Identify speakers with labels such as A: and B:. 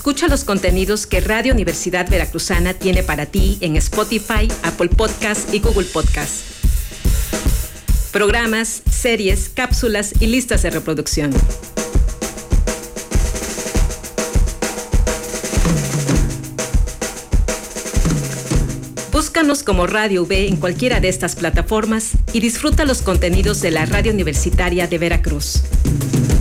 A: Escucha los contenidos que Radio Universidad Veracruzana tiene para ti en Spotify, Apple Podcast y Google Podcast. Programas, series, cápsulas y listas de reproducción. Búscanos como Radio UV en cualquiera de estas plataformas y disfruta los contenidos de la Radio Universitaria de Veracruz.